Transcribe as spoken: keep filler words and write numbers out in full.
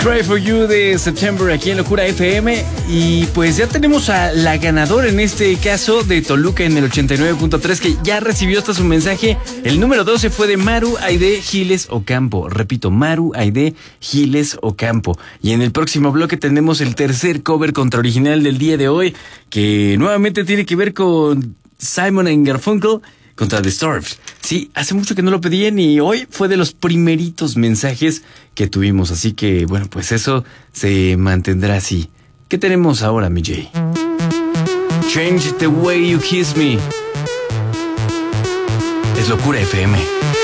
Cry For You de September aquí en Locura F M. Y pues ya tenemos a la ganadora en este caso de Toluca en el ochenta y nueve punto tres, que ya recibió hasta su mensaje. El número doce fue de Maru Aide Giles Ocampo. Repito, Maru Aide Giles Ocampo. Y en el próximo bloque tenemos el tercer cover contra original del día de hoy, que nuevamente tiene que ver con Simon and Garfunkel contra The Stars. Sí, hace mucho que no lo pedían y hoy fue de los primeritos mensajes que tuvimos. Así que, bueno, pues eso se mantendrá así. ¿Qué tenemos ahora, mi Jay? Change the way you kiss me. Es Locura F M.